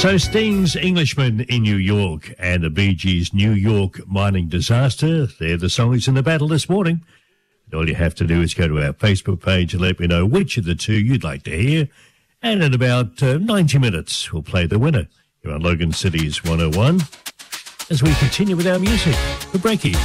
So Sting's Englishman in New York and the Bee Gees' New York mining disaster, they're the songs in the battle this morning. And all you have to do is go to our Facebook page and let me know which of the two you'd like to hear. And in about 90 minutes, we'll play the winner here on Logan City's 101 as we continue with our music for Breaky.